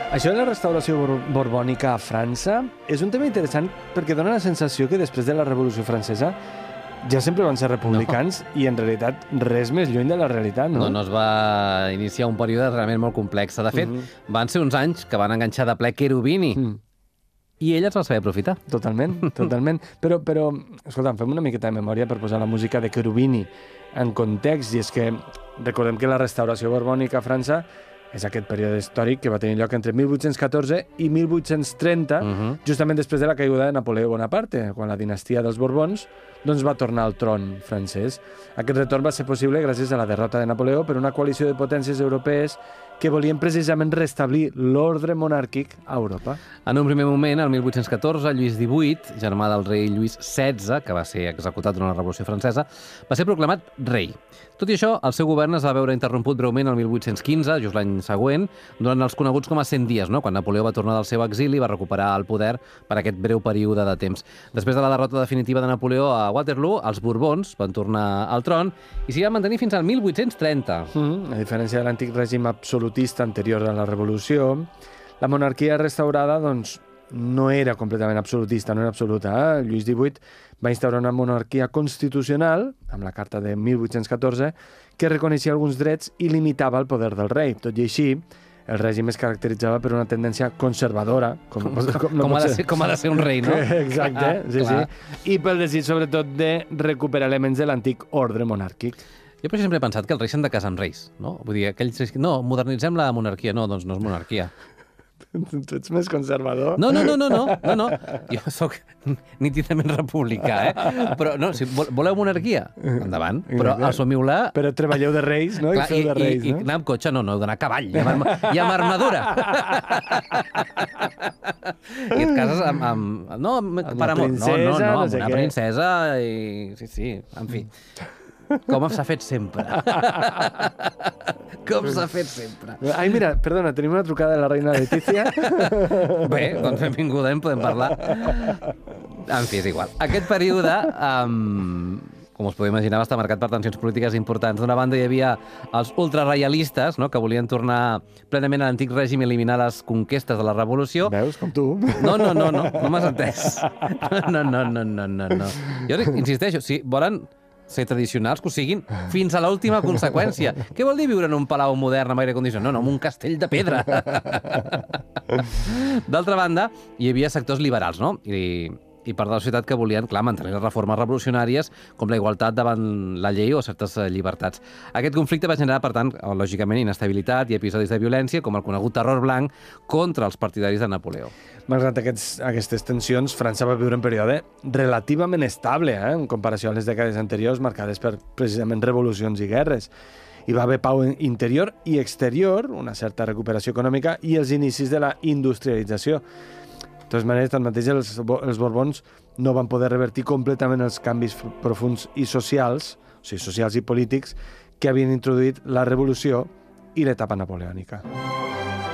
Això de la restauració borbònica a França és un tema interessant perquè dona la sensació que després de la Revolució Francesa ja sempre van ser republicans i en realitat res més lluny de la realitat, no? No es va iniciar un període realment molt complex. De fet, van ser uns anys que van enganxar de ple Cherubini i ell es va saber aprofitar. Totalment, totalment. Però, escolta'm, fem una miqueta de memòria per posar la música de Cherubini en context, i és que recordem que la restauració borbònica a França és aquest període històric que va tenir lloc entre 1814 i 1830, justament després de la caiguda de Napoleó Bonaparte, quan la dinastia dels Borbons va tornar al tron francès. Aquest retorn va ser possible gràcies a la derrota de Napoleó per una coalició de potències europees que volien precisament restablir l'ordre monàrquic a Europa. En un primer moment, el 1814, Lluís XVIII, germà del rei Lluís XVI, que va ser executat durant la Revolució Francesa, va ser proclamat rei. Tot i això, el seu govern es va veure interromput breument el 1815, just l'any següent, durant els coneguts com a 100 dies, quan Napoleó va tornar del seu exili i va recuperar el poder per aquest breu període de temps. Després de la derrota definitiva de Napoleó a Waterloo, els Borbons van tornar al tron i s'hi van mantenir fins al 1830. A diferència de l'antic règim absolutista anterior a la Revolució, la monarquia restaurada no era completament absolutista, no era absoluta. Lluís XVIII va instaurar una monarquia constitucional, amb la Carta de 1814, que reconeixia alguns drets i limitava el poder del rei. Tot i així, el règim es caracteritzava per una tendència conservadora, com ha de ser un rei, no? Exacte, sí. I pel desig, sobretot, de recuperar elements de l'antic ordre monàrquic. Jo per això sempre he pensat que els reis s'han de casar amb reis, no? Vull dir, aquells... No, modernitzem la monarquia. No, doncs no és monarquia. Tu ets més conservador? No. Jo sóc nítidament republicà, Però no, si voleu monarquia, endavant, però assumiu-la... Però treballeu de reis, no? Clar, i feu de reis, no? I anar amb cotxe, no, heu d'anar a cavall i amb armadura. I et cases amb... No, per amor. No, amb una princesa i... Sí, en fi. Com s'ha fet sempre. Com s'ha fet sempre. Ai, mira, perdona, tenim una trucada de la reina Letícia. Bé, doncs benvinguda, en podem parlar. En fi, és igual. Aquest període, com us podeu imaginar, va estar marcat per tensions polítiques importants. D'una banda hi havia els ultrareialistes, que volien tornar plenament a l'antic règim i eliminar les conquestes de la revolució. Veus, com tu. No m'has entès. No. Jo insisteixo, si volen ser tradicionals, que ho siguin fins a l'última conseqüència. Què vol dir viure en un palau modern amb aire condicionat? No, en un castell de pedra. D'altra banda, hi havia sectors liberals, no? I part de la societat que volien, clar, mantenir les reformes revolucionàries com la igualtat davant la llei o certes llibertats. Aquest conflicte va generar, per tant, lògicament, inestabilitat i episodis de violència, com el conegut terror blanc contra els partidaris de Napoleó. Malgrat aquestes tensions, França va viure un període relativament estable, en comparació a les dècades anteriors, marcades per precisament revolucions i guerres. Hi va haver pau interior i exterior, una certa recuperació econòmica i els inicis de la industrialització. De totes maneres, tanmateix, els Borbons no van poder revertir completament els canvis profunds i socials, o sigui, socials i polítics, que havien introduït la revolució i l'etapa napoleònica.